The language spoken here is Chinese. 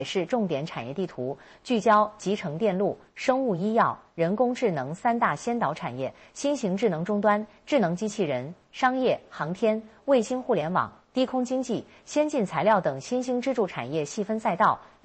是重点产业地图，聚焦集成电路、生物医药、人工智能三大先导产业，新型智能终端、智能机器人、商业、航天、卫星互联网、低空经济、先进材料等新兴支柱产业细分赛道。